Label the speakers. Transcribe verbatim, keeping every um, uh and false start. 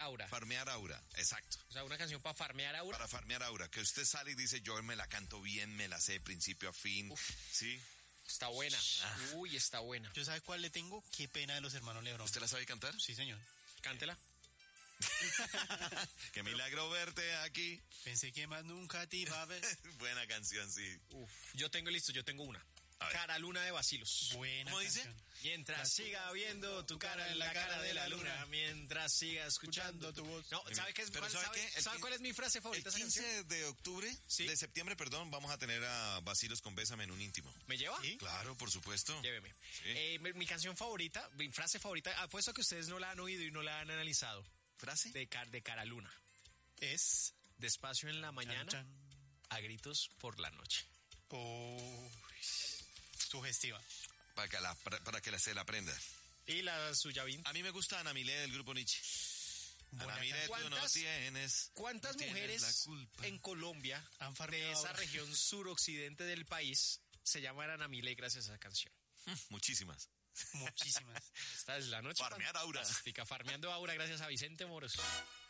Speaker 1: aura.
Speaker 2: Farmear aura, exacto.
Speaker 1: O sea, una canción para farmear aura.
Speaker 2: Para farmear aura, que usted sale y dice, yo me la canto bien, me la sé de principio a fin.
Speaker 1: Uf.
Speaker 2: ¿Sí?
Speaker 1: Está buena. Uy, está buena.
Speaker 3: ¿Yo sabe cuál le tengo? Qué pena de los hermanos Lebrón.
Speaker 2: ¿Usted la sabe cantar?
Speaker 3: Sí, señor.
Speaker 1: Cántela.
Speaker 2: Qué milagro verte aquí.
Speaker 3: Pensé que más nunca te iba a ver.
Speaker 2: Buena canción, sí.
Speaker 1: Uf. Yo tengo listo, yo tengo una.
Speaker 2: A ver.
Speaker 1: Cara Luna de Bacilos.
Speaker 3: Buena
Speaker 2: ¿Cómo dice?
Speaker 3: canción.
Speaker 1: Mientras
Speaker 3: La-
Speaker 1: siga viendo tu cara en la cara de la luna, mientras siga escuchando tu voz. No, ¿sabe qué es?
Speaker 2: Pero
Speaker 1: ¿Cuál,
Speaker 2: ¿sabe
Speaker 1: sabe,
Speaker 2: qué? El
Speaker 1: sabe
Speaker 2: quin-
Speaker 1: cuál es mi frase favorita
Speaker 2: El
Speaker 1: de esa canción?
Speaker 2: quince de octubre,
Speaker 1: Sí.
Speaker 2: de septiembre, perdón, vamos a tener a Bacilos con Bésame en un íntimo.
Speaker 1: ¿Me lleva?
Speaker 3: Sí.
Speaker 2: Claro, por supuesto.
Speaker 1: Lléveme.
Speaker 2: Sí.
Speaker 1: Eh, mi, mi canción favorita, mi frase favorita, apuesto que ustedes no la han oído y no la han analizado.
Speaker 2: ¿Frase?
Speaker 1: De, car, de Cara Luna.
Speaker 3: Es...
Speaker 1: Despacio en la mañana,
Speaker 3: Chan,
Speaker 1: a gritos por la noche.
Speaker 3: chan. Uy, sugestiva.
Speaker 2: Para que, la, para, para que la, se la aprenda.
Speaker 1: Y la suya, Vin.
Speaker 2: A mí me gusta Ana Milé del grupo Nietzsche.
Speaker 3: Buena
Speaker 2: Ana Milé, tú no
Speaker 1: ¿Cuántas-
Speaker 2: tienes.
Speaker 1: ¿Cuántas
Speaker 2: no tienes
Speaker 1: mujeres
Speaker 2: la culpa.
Speaker 1: en Colombia,
Speaker 3: Han
Speaker 1: de
Speaker 3: farmeado
Speaker 1: esa
Speaker 3: ahora.
Speaker 1: región suroccidente del país, se llaman Ana Milé gracias a esa canción?
Speaker 2: Mm, Muchísimas.
Speaker 3: Muchísimas.
Speaker 1: Esta es la noche.
Speaker 2: Farmear aura.
Speaker 1: Fantástica, farmeando aura gracias a Vicente Moros.